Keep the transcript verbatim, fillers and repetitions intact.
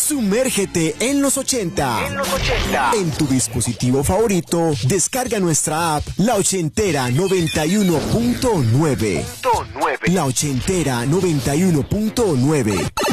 Sumérgete en los ochenta. En los ochenta. En tu dispositivo favorito, descarga nuestra app La Ochentera noventa y uno punto nueve. Punto nueve. La Ochentera noventa y uno punto nueve.